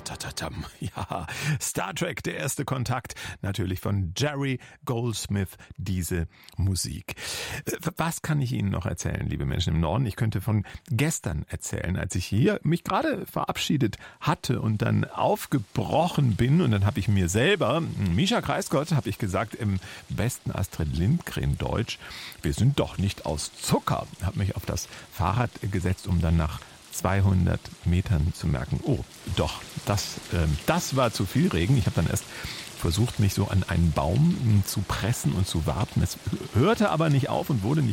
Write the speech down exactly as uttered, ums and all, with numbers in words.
Tatatatam. Ja, Star Trek, der erste Kontakt, natürlich von Jerry Goldsmith, diese Musik. Was kann ich Ihnen noch erzählen, liebe Menschen im Norden? Ich könnte von gestern erzählen, als ich hier mich gerade verabschiedet hatte und dann aufgebrochen bin und dann habe ich mir selber, Mischa Kreisgott, habe ich gesagt, im besten Astrid Lindgren Deutsch, wir sind doch nicht aus Zucker, habe mich auf das Fahrrad gesetzt, um dann nach zweihundert Metern zu merken, oh, doch, das, äh, das war zu viel Regen. Ich habe dann erst versucht, mich so an einen Baum zu pressen und zu warten. Es hörte aber nicht auf und wurde nicht